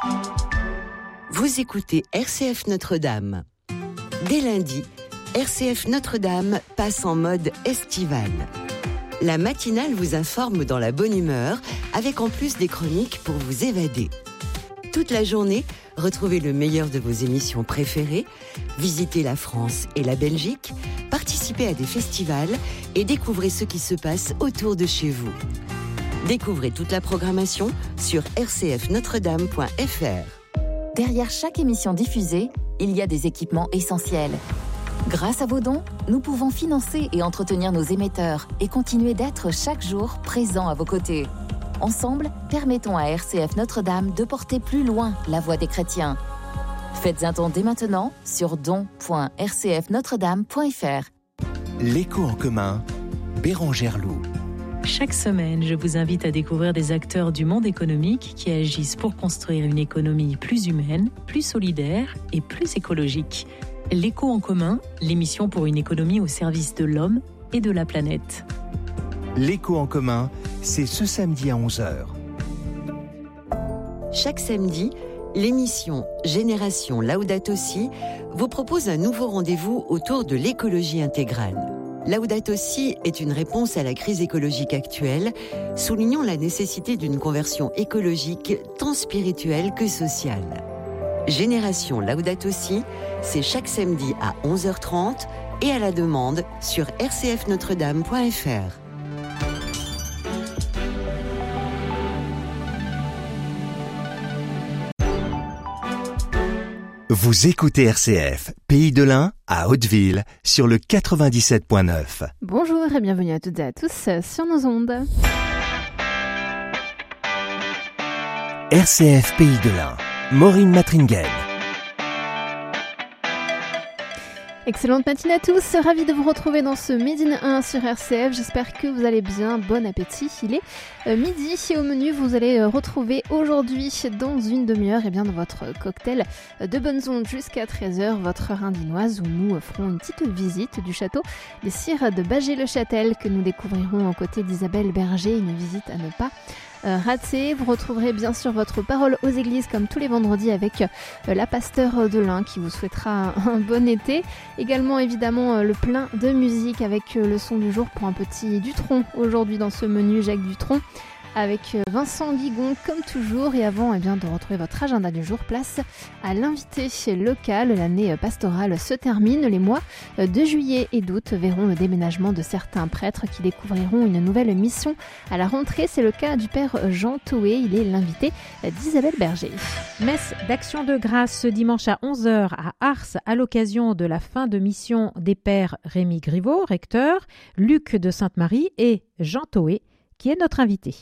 Vous écoutez RCF Notre-Dame. Dès lundi, RCF Notre-Dame passe en mode estival. La matinale vous informe dans la bonne humeur, avec en plus des chroniques pour vous évader. Toute la journée, retrouvez le meilleur de vos émissions préférées, visitez la France et la Belgique, participez à des festivals et découvrez ce qui se passe autour de chez vous. Découvrez toute la programmation sur rcfnotredame.fr. Derrière chaque émission diffusée, il y a des équipements essentiels. Grâce à vos dons, nous pouvons financer et entretenir nos émetteurs et continuer d'être chaque jour présents à vos côtés. Ensemble, permettons à RCF Notre-Dame de porter plus loin la voix des chrétiens. Faites un don dès maintenant sur don.rcfnotredame.fr. L'écho en commun, Bérangère Loup. Chaque semaine, je vous invite à découvrir des acteurs du monde économique qui agissent pour construire une économie plus humaine, plus solidaire et plus écologique. L'écho en commun, l'émission pour une économie au service de l'homme et de la planète. L'écho en commun, c'est ce samedi à 11h. Chaque samedi, l'émission Génération Laudato Si vous propose un nouveau rendez-vous autour de l'écologie intégrale. Laudato Si est une réponse à la crise écologique actuelle, soulignant la nécessité d'une conversion écologique tant spirituelle que sociale. Génération Laudato Si, c'est chaque samedi à 11h30 et à la demande sur rcfnotredame.fr. Vous écoutez RCF, Pays de l'Ain, à Hauteville, sur le 97.9. Bonjour et bienvenue à toutes et à tous sur nos ondes. RCF Pays de l'Ain, Maureen Matringen. Excellente matinée à tous, ravi de vous retrouver dans ce Made in 1 sur RCF, j'espère que vous allez bien, bon appétit, il est midi et au menu vous allez retrouver aujourd'hui dans une demi-heure dans votre cocktail de bonnes ondes jusqu'à 13h, votre heure indinoise où nous ferons une petite visite du château des Sires de Bâgé-le-Châtel que nous découvrirons aux côtés d'Isabelle Berger, une visite à ne pas raté. Vous retrouverez bien sûr votre parole aux églises comme tous les vendredis avec la pasteur de l'Ain qui vous souhaitera un bon été. Également évidemment le plein de musique avec le son du jour pour un petit Dutronc aujourd'hui dans ce menu Jacques Dutronc avec Vincent Guigon comme toujours et avant de retrouver votre agenda du jour, place à l'invité local. L'année pastorale se termine, les mois de juillet et d'août verront le déménagement de certains prêtres qui découvriront une nouvelle mission à la rentrée. C'est le cas du père Jean Toé, il est l'invité d'Isabelle Berger. Messe d'action de grâce ce dimanche à 11h à Ars à l'occasion de la fin de mission des pères Rémi Griveau, recteur, Luc de Sainte-Marie et Jean Toé qui est notre invité.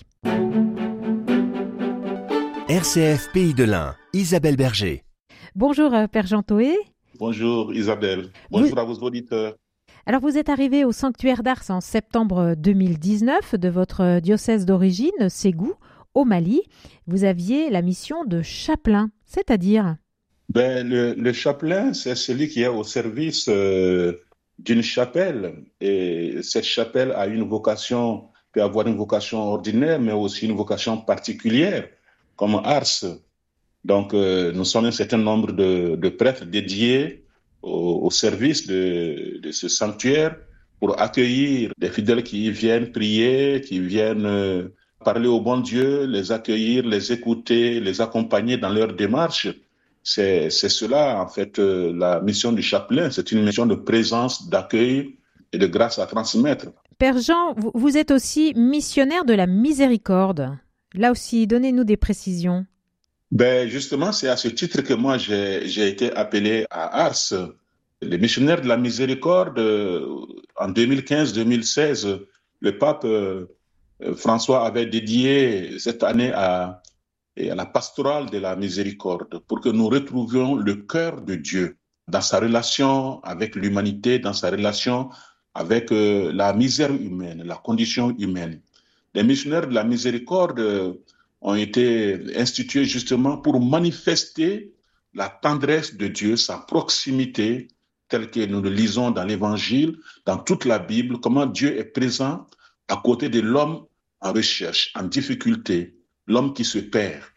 RCF Pays de l'Ain, Isabelle Berger. Bonjour Père Jean Toé. Bonjour Isabelle. Bonjour à vos auditeurs. Alors vous êtes arrivé au sanctuaire d'Ars en septembre 2019 de votre diocèse d'origine, Ségou, au Mali. Vous aviez la mission de chapelain, c'est-à-dire Le chapelain, c'est celui qui est au service d'une chapelle. Et cette chapelle a peut avoir une vocation ordinaire, mais aussi une vocation particulière, comme Ars. Donc, nous sommes un certain nombre de prêtres dédiés au service de ce sanctuaire pour accueillir des fidèles qui y viennent prier, qui viennent parler au bon Dieu, les accueillir, les écouter, les accompagner dans leur démarche. C'est cela, en fait, la mission du chapelain. C'est une mission de présence, d'accueil et de grâce à transmettre. Père Jean, vous êtes aussi missionnaire de la miséricorde. Là aussi, donnez-nous des précisions. Justement, c'est à ce titre que moi, j'ai été appelé à Ars. Les missionnaires de la miséricorde, en 2015-2016, le pape François avait dédié cette année à la pastorale de la miséricorde pour que nous retrouvions le cœur de Dieu dans sa relation avec l'humanité, dans sa relation avec la misère humaine, la condition humaine. Les missionnaires de la miséricorde ont été institués justement pour manifester la tendresse de Dieu, sa proximité, telle que nous le lisons dans l'Évangile, dans toute la Bible, comment Dieu est présent à côté de l'homme en recherche, en difficulté, l'homme qui se perd.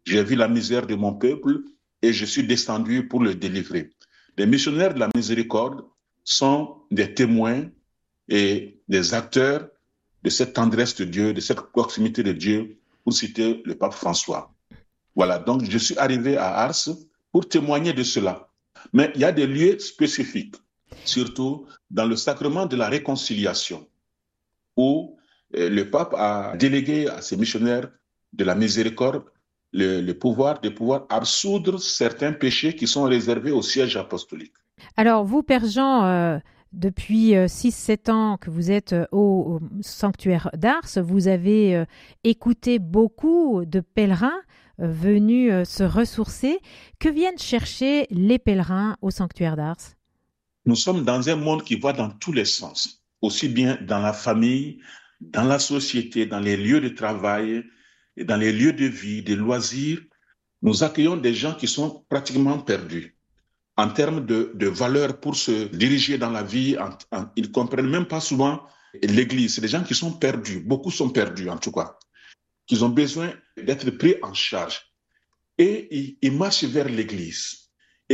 j'ai vu la misère de mon peuple et je suis descendu pour le délivrer. Les missionnaires de la miséricorde sont des témoins et des acteurs de cette tendresse de Dieu, de cette proximité de Dieu, pour citer le pape François. Voilà, donc je suis arrivé à Ars pour témoigner de cela. Mais il y a des lieux spécifiques, surtout dans le sacrement de la réconciliation, où le pape a délégué à ses missionnaires de la miséricorde le pouvoir de pouvoir absoudre certains péchés qui sont réservés au siège apostolique. Alors vous, Père Jean, depuis 6-7 ans que vous êtes au sanctuaire d'Ars, vous avez écouté beaucoup de pèlerins venus se ressourcer. Que viennent chercher les pèlerins au sanctuaire d'Ars? Nous sommes dans un monde qui va dans tous les sens, aussi bien dans la famille, dans la société, dans les lieux de travail, et dans les lieux de vie, de loisirs. Nous accueillons des gens qui sont pratiquement perdus en termes de valeurs pour se diriger dans la vie. Ils ne comprennent même pas souvent l'Église. C'est des gens qui sont perdus, beaucoup sont perdus en tout cas, qui ont besoin d'être pris en charge. Et ils marchent vers l'Église.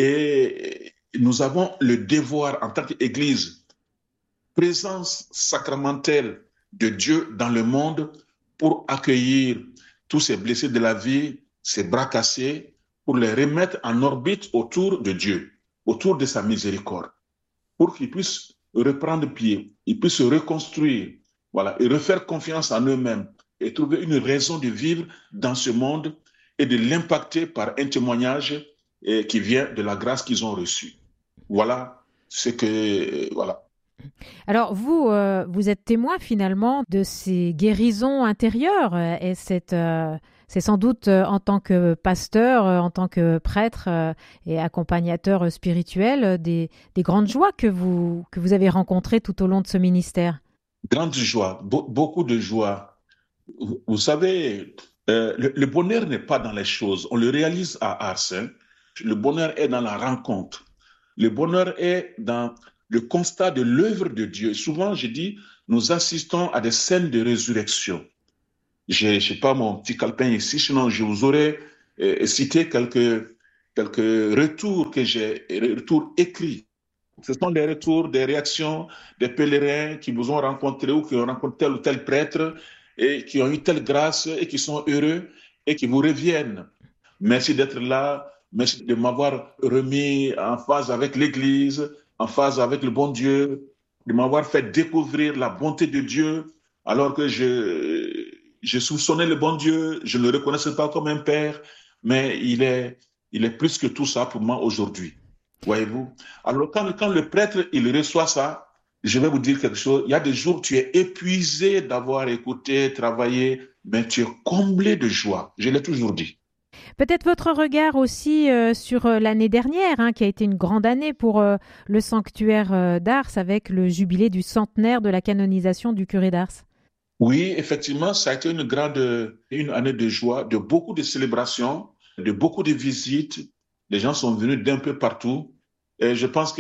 Et nous avons le devoir en tant qu'Église, présence sacramentelle de Dieu dans le monde pour accueillir tous ces blessés de la vie, ces bras cassés, pour les remettre en orbite autour de Dieu, autour de sa miséricorde, pour qu'ils puissent reprendre pied, ils puissent se reconstruire, voilà, et refaire confiance en eux-mêmes et trouver une raison de vivre dans ce monde et de l'impacter par un témoignage qui vient de la grâce qu'ils ont reçue. Voilà ce que... voilà. Alors vous, vous êtes témoin finalement de ces guérisons intérieures et c'est sans doute en tant que pasteur, en tant que prêtre et accompagnateur spirituel des grandes joies que vous avez rencontrées tout au long de ce ministère. Grande joie, beaucoup de joie. Vous savez, le bonheur n'est pas dans les choses. On le réalise à Ars. Hein. Le bonheur est dans la rencontre. Le bonheur est dans le constat de l'œuvre de Dieu. Souvent, je dis, nous assistons à des scènes de résurrection. Je ne sais pas mon petit calepin ici, sinon je vous aurais cité quelques retours que j'ai, retours écrits. Ce sont des retours, des réactions des pèlerins qui vous ont rencontré ou qui ont rencontré tel ou tel prêtre et qui ont eu telle grâce et qui sont heureux et qui vous reviennent. Merci d'être là, merci de m'avoir remis en phase avec l'Église, en phase avec le bon Dieu, de m'avoir fait découvrir la bonté de Dieu, alors que je soupçonnais le bon Dieu, je ne le reconnaissais pas comme un père, mais il est plus que tout ça pour moi aujourd'hui. Voyez-vous? Alors quand le prêtre, il reçoit ça, je vais vous dire quelque chose, il y a des jours où tu es épuisé d'avoir écouté, travaillé, mais tu es comblé de joie. Je l'ai toujours dit. Peut-être votre regard aussi sur l'année dernière, qui a été une grande année pour le sanctuaire d'Ars avec le jubilé du centenaire de la canonisation du curé d'Ars. Oui, effectivement, ça a été une année de joie, de beaucoup de célébrations, de beaucoup de visites. Les gens sont venus d'un peu partout. Et je pense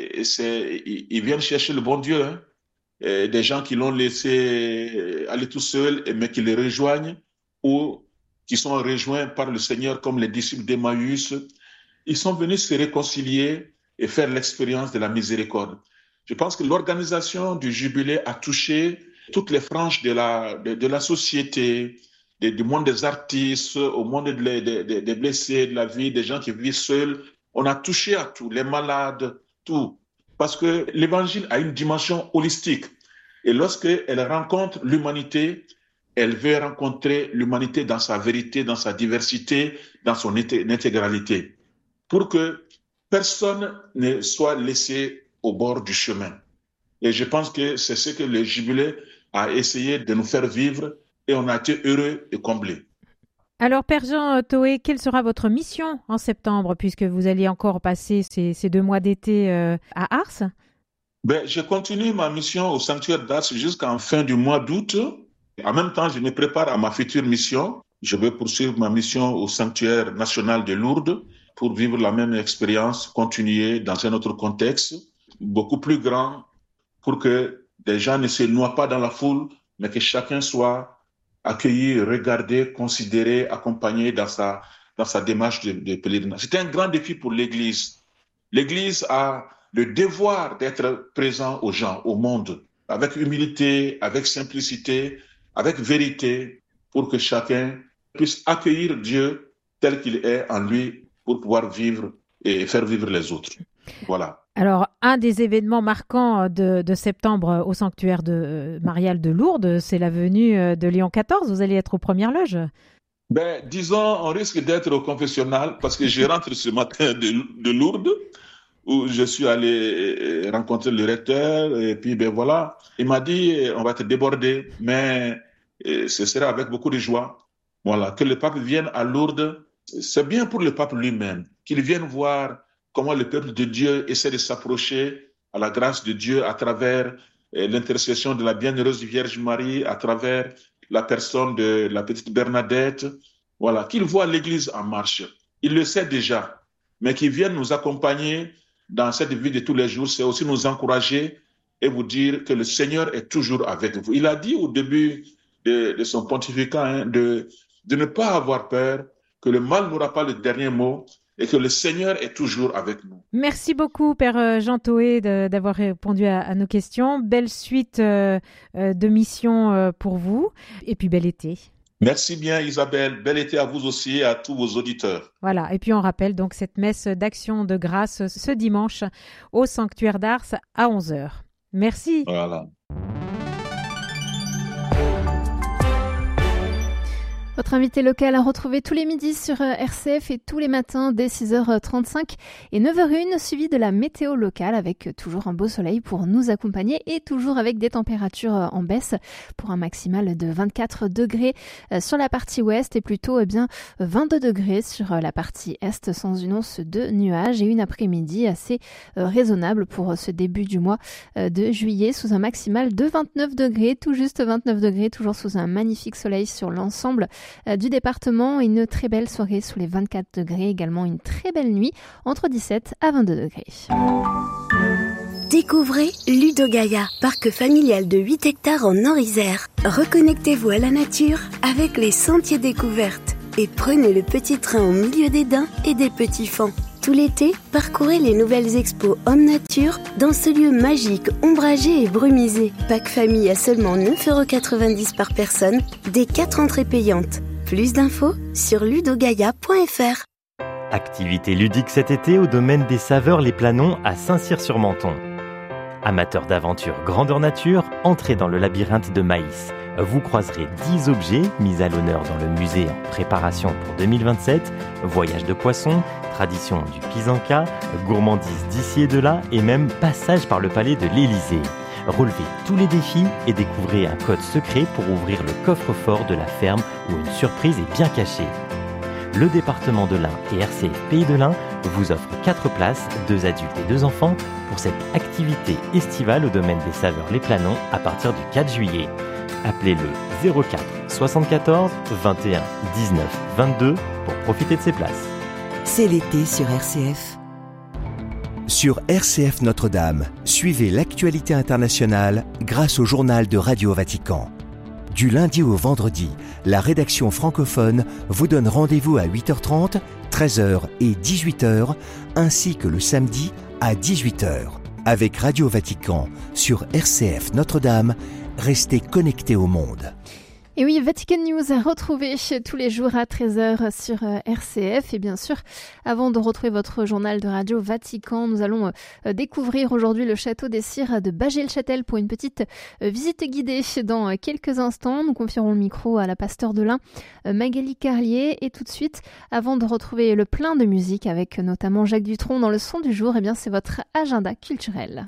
qu'ils viennent chercher le bon Dieu. Hein. Et des gens qui l'ont laissé aller tout seul, mais qui les rejoignent ou qui sont rejoints par le Seigneur comme les disciples d'Emmaüs. Ils sont venus se réconcilier et faire l'expérience de la miséricorde. Je pense que l'organisation du jubilé a touché toutes les franges de la société, du monde des artistes, au monde des blessés, de la vie, des gens qui vivent seuls. On a touché à tout, les malades, tout. Parce que l'évangile a une dimension holistique. Et lorsqu'elle rencontre l'humanité, elle veut rencontrer l'humanité dans sa vérité, dans sa diversité, dans son intégralité, pour que personne ne soit laissé au bord du chemin. Et je pense que c'est ce que le jubilé a essayé de nous faire vivre et on a été heureux et comblés. Alors, Père Jean Toé, quelle sera votre mission en septembre, puisque vous allez encore passer ces 2 mois d'été à Ars? Je continue ma mission au sanctuaire d'Ars jusqu'en fin du mois d'août. En même temps, je me prépare à ma future mission. Je vais poursuivre ma mission au sanctuaire national de Lourdes pour vivre la même expérience, continuer dans un autre contexte, beaucoup plus grand, pour que des gens ne se noient pas dans la foule, mais que chacun soit accueilli, regardé, considéré, accompagné dans sa dans sa démarche de pèlerinage. C'est un grand défi pour l'Église. L'Église a le devoir d'être présent aux gens, au monde, avec humilité, avec simplicité, avec vérité, pour que chacun puisse accueillir Dieu tel qu'il est en lui pour pouvoir vivre et faire vivre les autres. Voilà. Alors, un des événements marquants de septembre au sanctuaire marial de Lourdes, c'est la venue de Léon XIV. Vous allez être aux premières loges? Disons, on risque d'être au confessionnal parce que je rentre ce matin de Lourdes où je suis allé rencontrer le recteur et puis voilà. Il m'a dit, on va te déborder, mais ce sera avec beaucoup de joie. Voilà, que le pape vienne à Lourdes, c'est bien pour le pape lui-même, qu'il vienne voir comment le peuple de Dieu essaie de s'approcher à la grâce de Dieu à travers l'intercession de la bienheureuse Vierge Marie, à travers la personne de la petite Bernadette. Voilà, qu'il voit l'Église en marche. Il le sait déjà, mais qu'il vienne nous accompagner dans cette vie de tous les jours, c'est aussi nous encourager et vous dire que le Seigneur est toujours avec vous. Il a dit au début de son pontificat de ne pas avoir peur, que le mal n'aura pas le dernier mot, et que le Seigneur est toujours avec nous. Merci beaucoup, Père Jean Toé, d'avoir répondu à nos questions. Belle suite de missions pour vous, et puis bel été. Merci bien, Isabelle. Bel été à vous aussi et à tous vos auditeurs. Voilà, et puis on rappelle donc cette messe d'action de grâce ce dimanche au sanctuaire d'Ars à 11h. Merci. Voilà. Votre invité local à retrouver tous les midis sur RCF et tous les matins dès 6h35 et 9h01, suivi de la météo locale avec toujours un beau soleil pour nous accompagner et toujours avec des températures en baisse pour un maximal de 24 degrés sur la partie ouest et plutôt 22 degrés sur la partie est sans une once de nuages et une après-midi assez raisonnable pour ce début du mois de juillet sous un maximal de 29 degrés, tout juste 29 degrés, toujours sous un magnifique soleil sur l'ensemble du département. Une très belle soirée sous les 24 degrés, également une très belle nuit entre 17 à 22 degrés. Découvrez Ludogaia, parc familial de 8 hectares en Nord-Isère. Reconnectez-vous à la nature avec les sentiers découvertes et prenez le petit train au milieu des daims et des petits fans. Tout l'été, parcourez les nouvelles expos Homme Nature dans ce lieu magique, ombragé et brumisé. Pack famille à seulement 9,90€ par personne, des 4 entrées payantes. Plus d'infos sur ludogaia.fr. Activité ludique cet été au domaine des saveurs Les Planons à Saint-Cyr-sur-Menthon. Amateurs d'aventure grandeur nature, entrez dans le labyrinthe de maïs. Vous croiserez 10 objets mis à l'honneur dans le musée en préparation pour 2027, voyage de poissons, tradition du Pisanka, gourmandise d'ici et de là et même passage par le palais de l'Élysée. Relevez tous les défis et découvrez un code secret pour ouvrir le coffre-fort de la ferme où une surprise est bien cachée. Le département de l'Ain et RCF Pays de l'Ain vous offrent 4 places, 2 adultes et 2 enfants pour cette activité estivale au domaine des saveurs Les Planons à partir du 4 juillet. Appelez le 04 74 21 19 22 pour profiter de ces places. C'est l'été sur RCF. Sur RCF Notre-Dame, suivez l'actualité internationale grâce au journal de Radio Vatican. Du lundi au vendredi, la rédaction francophone vous donne rendez-vous à 8h30, 13h et 18h, ainsi que le samedi à 18h. Avec Radio Vatican sur RCF Notre-Dame, restez connectés au monde. Et oui, Vatican News à retrouver tous les jours à 13h sur RCF. Et bien sûr, avant de retrouver votre journal de Radio Vatican, nous allons découvrir aujourd'hui le château des Cires de Bagé-le-Châtel pour une petite visite guidée dans quelques instants. Nous confierons le micro à la pasteur de l'Ain, Magali Carlier. Et tout de suite, avant de retrouver le plein de musique avec notamment Jacques Dutronc dans le son du jour, eh bien c'est votre agenda culturel.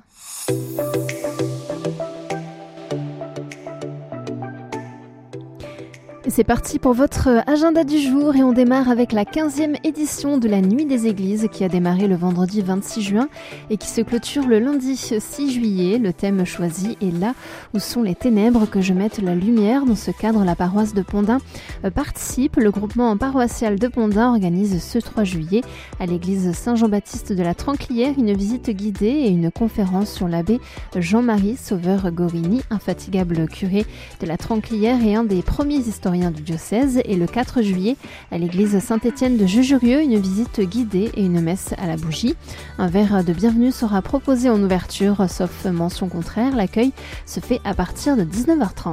C'est parti pour votre agenda du jour et on démarre avec la 15e édition de la Nuit des Églises qui a démarré le vendredi 26 juin et qui se clôture le lundi 6 juillet. Le thème choisi est là où sont les ténèbres que je mette la lumière. Dans ce cadre, la paroisse de Pondin participe. Le groupement paroissial de Pondin organise ce 3 juillet à l'église Saint-Jean-Baptiste de la Tranclière une visite guidée et une conférence sur l'abbé Jean-Marie Sauveur-Gorini, infatigable curé de la Tranclière et un des premiers historiens moyen du diocèse et le 4 juillet à l'église Saint-Étienne de Jujurieux, une visite guidée et une messe à la bougie. Un verre de bienvenue sera proposé en ouverture, sauf mention contraire. L'accueil se fait à partir de 19h30.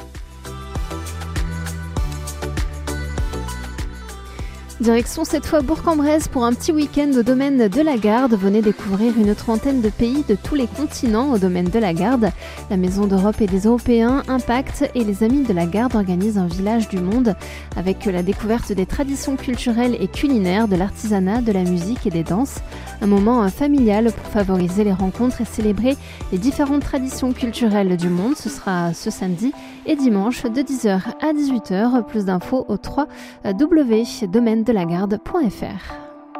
Direction cette fois Bourg-en-Bresse pour un petit week-end au domaine de la Garde. Venez découvrir une trentaine de pays de tous les continents au domaine de la Garde. La Maison d'Europe et des Européens, Impact et les Amis de la Garde organisent un village du monde avec la découverte des traditions culturelles et culinaires, de l'artisanat, de la musique et des danses. Un moment familial pour favoriser les rencontres et célébrer les différentes traditions culturelles du monde. Ce sera ce samedi et dimanche de 10h à 18h. Plus d'infos au www.domaine-de-la-garde.fr.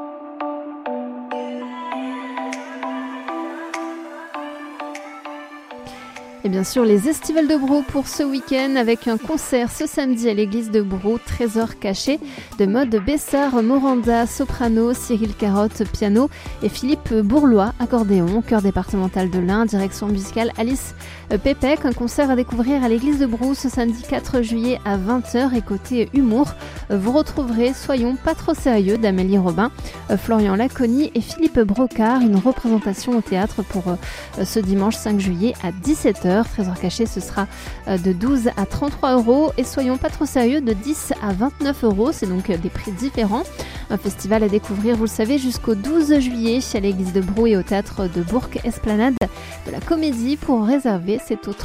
Et bien sûr, les Estivales de Brou pour ce week-end avec un concert ce samedi à l'église de Brou, Trésor caché, de Maude Bessard, Moranda, soprano, Cyril Carotte, piano et Philippe Bourlois, accordéon, chœur départemental de l'Ain, direction musicale Alice Pépec. Un concert à découvrir à l'église de Brou ce samedi 4 juillet à 20h. Et côté humour, vous retrouverez Soyons pas trop sérieux d'Amélie Robin, Florian Laconi et Philippe Brocard, une représentation au théâtre pour ce dimanche 5 juillet à 17h. Trésor caché, ce sera de 12 à 33 € et Soyons pas trop sérieux de 10 à 29 €. C'est donc des prix différents. Un festival à découvrir, vous le savez, jusqu'au 12 juillet à l'église de Brou et au théâtre de Bourg-Esplanade de la Comédie. Pour réserver, c'est au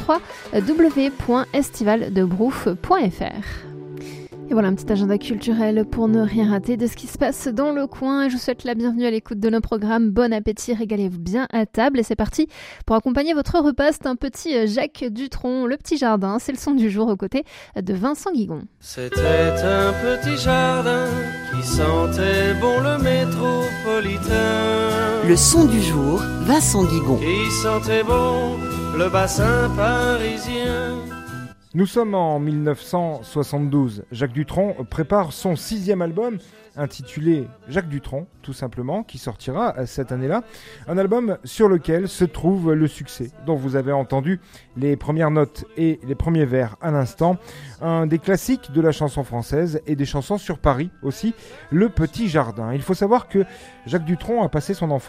www.estivaldebrouf.fr. Et voilà un petit agenda culturel pour ne rien rater de ce qui se passe dans le coin. Je vous souhaite la bienvenue à l'écoute de nos programmes. Bon appétit, régalez-vous bien à table. Et c'est parti pour accompagner votre repas. C'est un petit Jacques Dutronc, Le Petit Jardin. C'est le son du jour aux côtés de Vincent Guigon. C'était un petit jardin qui sentait bon le métropolitain. Le son du jour, Vincent Guigon. Qui sentait bon le bassin parisien. Nous sommes en 1972. Jacques Dutronc prépare son 6e album intitulé Jacques Dutronc, tout simplement, qui sortira cette année-là. Un album sur lequel se trouve le succès, dont vous avez entendu les premières notes et les premiers vers à l'instant. Un des classiques de la chanson française et des chansons sur Paris aussi, Le Petit Jardin. Il faut savoir que Jacques Dutronc a passé son enfance